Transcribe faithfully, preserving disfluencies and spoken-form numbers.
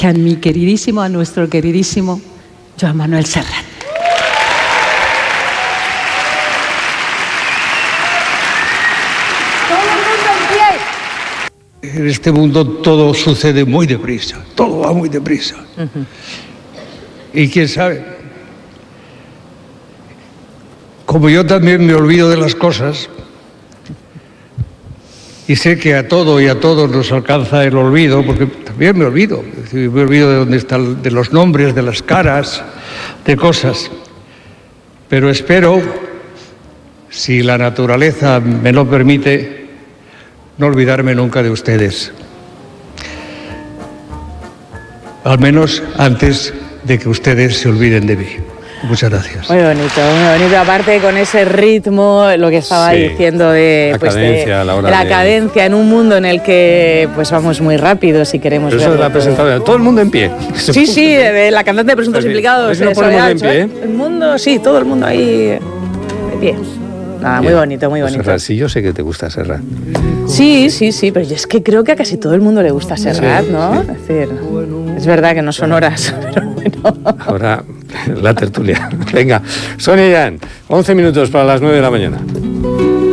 que a mi queridísimo, a nuestro queridísimo Joan Manuel Serrat. En este mundo todo sucede muy deprisa, todo va muy deprisa. Uh-huh. Y quién sabe, como yo también me olvido de las cosas, y sé que a todo y a todos nos alcanza el olvido, porque también me olvido, me olvido de dónde están, de los nombres, de las caras, de cosas. Pero espero, si la naturaleza me lo permite, no olvidarme nunca de ustedes. Al menos antes de que ustedes se olviden de mí. Muchas gracias. Muy bonito, muy bonito. Aparte con ese ritmo, lo que estaba sí, diciendo de la pues cadencia, de, la, hora la de... cadencia en un mundo en el que pues vamos muy rápido si queremos ver. Eso de la presentación, todo el mundo en pie. Sí, sí, de la cantante de Presuntos Implicados. No ponemos en pie, ¿eh? El mundo, sí, todo el mundo ahí de pie. Nada, muy bonito, muy bonito. Serrat, sí, yo sé que te gusta Serrat. Sí, sí, sí, pero yo es que creo que a casi todo el mundo le gusta Serrat, sí, ¿no? Sí. Es decir, es verdad que no son horas, pero bueno. Ahora, la tertulia. Venga, Sonia Jan, once minutos para las nueve de la mañana.